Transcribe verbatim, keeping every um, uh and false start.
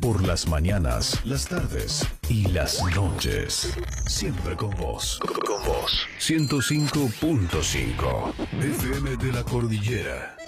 Por las mañanas, las tardes y las noches. Siempre con vos. Con vos. ciento cinco punto cinco. F M de la Cordillera.